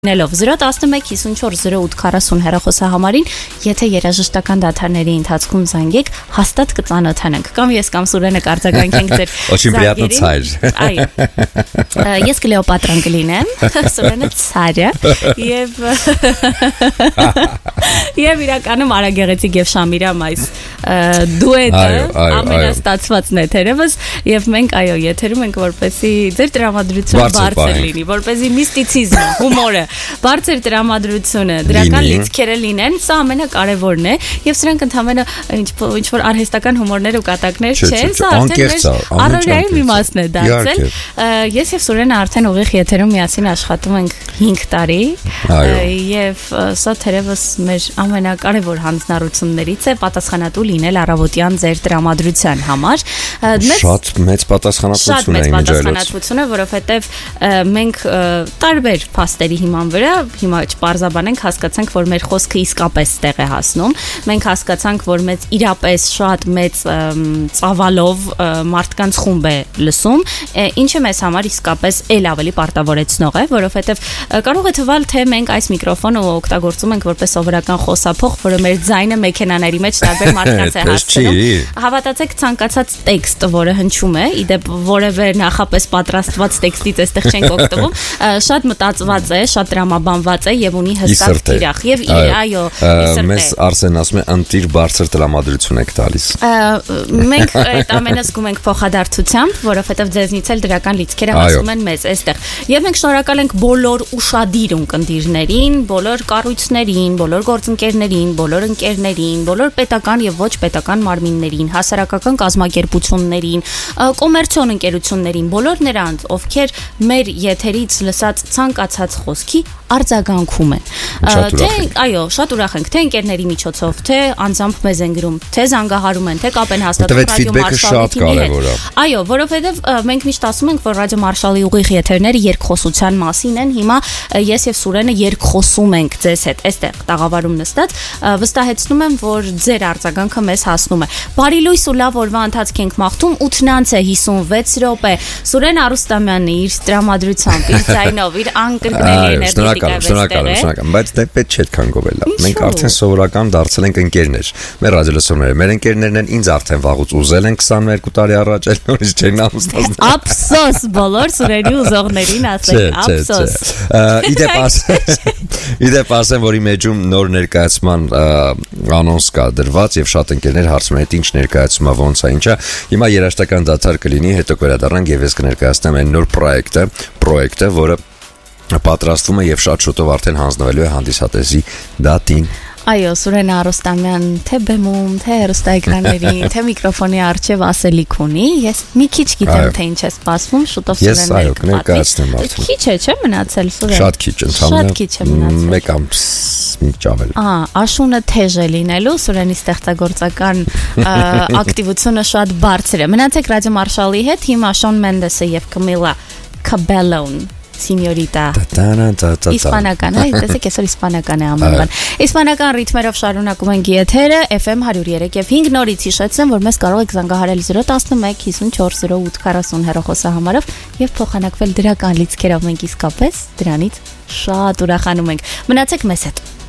Նելով 011-54-08-40 հեռախոսահամարին, եթե երաժշտական դադարների ընթացքում զանգեք, հաստատ կծանոթանանք, կամ ես կամ Սուրենը կարձագանքենք ձեր Очень приятно царь. Այո, ես Կլեոպատրան կլինեմ, Սուրենը ցարը, և իրականում Արագեղեցիկ և Շամիրամ այս դուետը ամենաստացվածն է թերևս, և մենք այո, եթերում ենք որպեսի ձեր տրամադրությունը բարձր լինի, որպեսի միստիցիզմը, հումորը բարձր տրամադրությունը, դրական լիցքերը լինեն, սա ամենակարևորն է, եւ սրանք ընդհանրապես ինչ-որ արհեստական հումորներ ու կատակներ չեն, սա արդեն առօրյայի մի մասն է դարձել։ Ես եւ Սուրենը արդեն ուղիղ եթերում միասին աշխատում ենք 5 տարի, եւ սա թերևս մեր ամենակարևոր հանձնառություններից է պատասխանատու լինել առավոտյան ձեր տրամադրության համար։ Շատ մեծ պատասխանատվություն է, որովհետեւ մենք տարբեր փաստերի հիման վրա հիմա չպարզաբանենք, հասկացանք, որ մեր խոսքը իսկապես տեղ է հասնում։ Մենք հասկացանք, որ մեծ իրապես շատ մեծ ծավալով մարդկանց խումբ է լսում, ինչը մեզ համար իսկապես էլ ավելի պարտավորեցնող է, որովհետև կարող է թվալ, թե մենք այս միկրոֆոնը օգտագործում ենք որպես սովորական խոսափող, որը մեր ձայնը մեքենաների մեջ տարբեր մարդկանց է հասցնում։ Հավատացեք, ցանկացած տեքստ, որը հնչում է, իդեպ որևէ նախապես պատրաստված տեքստից այստեղ չենք օգտվում, շատ մտածված է, շատ տրամաբանված է եւ ունի հստակ թիրախ եւ այո, մեզ Արսեն ասում է ընտիր բարձր տրամադրություն եք տալիս։ Մենք այդ ամենը զգում ենք փոխադարձությամբ, որովհետեւ ձեզնից էլ դրական լիցքերը հասնում են մեզ այստեղ։ Եվ մենք շնորհակալ ենք բոլոր ուշադիր ունկնդիրներին, բոլոր կառույցներին, բոլոր գործընկերներին, բոլոր ընկերներին, բոլոր պետական եւ ոչ պետական մարմիններին, հասարակական կազմակերպություններին, կոմերցիոն ընկերություններին, բոլոր նրանց, ովքեր մեր եթերից լսած ցանկացած խոսքի արձագանքում են։ Այո, շատ ուրախ ենք, թե ընկերների միջոցով, թե անձամբ մեզ են գրում, թե զանգահարում են, թե կապ են հաստատում ռադիոմարշալի հետ։ Այո, որովհետև մենք միշտ ասում ենք, որ ռադիոմարշալի ուղիղ եթերները երկխոսության մասին են։ Հիմա ես եւ Սուրենը երկխոսում ենք ձեզ հետ, այստեղ տաղավարում նստած, վստահեցնում եմ, որ ձեր արձագանքը մեզ հասնում է։ Բարի լույս ու լավ օրվա ընթացք ենք մաղթում, 8:56 րոպե։ Սուրեն Արուստամյանն իր տրամադրությամբ, իր ձայնով, իր անկրկնելի Շնորհակալ, բայց դե պետք չէ այդքան գովելա։ Մենք արդեն սովորական դարձել ենք ընկերներ։ Մեր ռադիոլսողները, մեր ընկերներն են, ինձ արդեն վաղուց ուզել են 22 տարի առաջ, նորից չեն ամուսնացել։ Ափսոս, բոլոր Սուրենի ուզողներին ասեք, ափսոս։ Իդեպ ասեմ, որ իմ էջում նոր ներկայացման անոնս կա դրված եւ շատ ընկերներ հարցում են, ինչ ներկայացումը ոնց է, ինչա։ Հիմա երաժշտական դադար կլինի, հետո կվերադառնանք եւ ես կներկայացնեմ այն նոր պրոյեկտը, որը պատրաստվում է եւ շատ շուտով արդեն հանձնվելու է հանդիսատեսի դատին։ Այո, Սուրեն Արուստամյան, թե բեմում, թե հեռուստաէկրաններին, թե միկրոֆոնի առջև ասելիք ունի։ Ես մի քիչ գիտեմ, թե ինչ է սպասվում, շուտով Սուրենը կներկայացնեմ արդեն։ Քիչ է, չէ՞ մնացել Սուրեն։ Շատ քիչ, ընդհանրապես մեկ ամս ճավել։ Աշունը թեժ է լինելու, Սուրենի ստեղծագործական ակտիվությունը շատ բարձր է։ Մնացեք ռադիոմարշալի հետ, հիմա Շոն Մենդեսը եւ Կամիլա Կաբելոն Սինյորիտա իսպանական է, տեսեք այսօր իսպանական է ամենբան։ Իսպանական ռիթմերով շարունակում ենք եթերը FM 103.5 նորից հիշեցեմ, որ մեզ կարող եք զանգահարել 011-54-08-40 հեռախոսահամարով եւ փոխանակվել դրական լիցքերով, մենք իսկապես դրանից շատ ուրախանում ենք։ Մնացեք մեզ հետ։